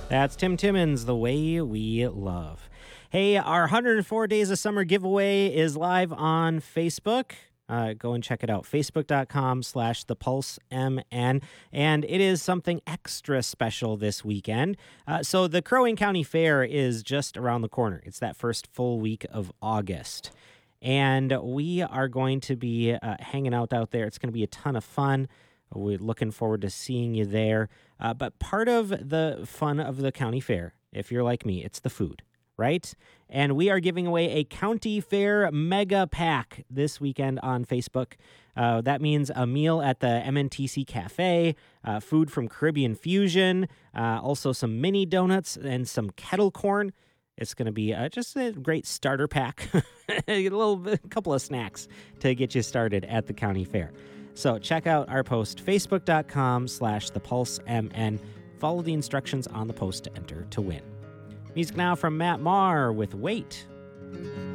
That's Tim Timmons, The Way We Love. Hey, our 104 Days of Summer giveaway is live on Facebook. Go and check it out, facebook.com/thepulsemn. And it is something extra special this weekend. So the Crow Wing County Fair is just around the corner. It's that first full week of August. And we are going to be hanging out there. It's going to be a ton of fun. We're looking forward to seeing you there. But part of the fun of the county fair, if you're like me, it's the food, right? And we are giving away a county fair mega pack this weekend on Facebook. That means a meal at the MNTC Cafe, food from Caribbean Fusion, also some mini donuts and some kettle corn. It's going to be just a great starter pack, a couple of snacks to get you started at the county fair. So check out our post, facebook.com/thepulsemn. Follow the instructions on the post to enter to win. Music now from Matt Maher with Wait.